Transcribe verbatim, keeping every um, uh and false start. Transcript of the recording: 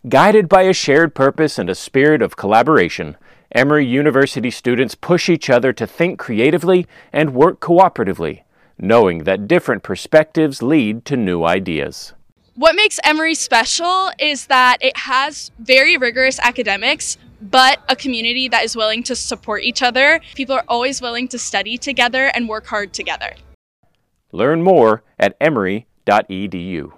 Guided by a shared purpose and a spirit of collaboration, Emory University students push each other to think creatively and work cooperatively, knowing that different perspectives lead to new ideas. What makes Emory special is that it has very rigorous academics, but a community that is willing to support each other. People are always willing to study together and work hard together. Learn more at emory dot e d u.